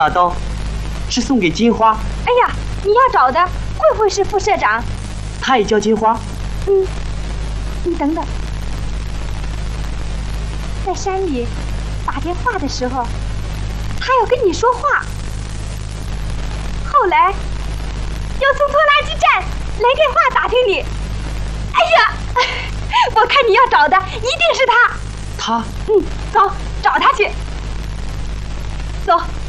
大刀是送给金花。 哎呀，你要找的会不会是副社长？ 他也叫金花。 你等等，在山里打电话的时候，他要跟你说话，后来又从拖拉机站来电话打听你。哎呀，我看你要找的一定是他。 他？ 走，找他去。走。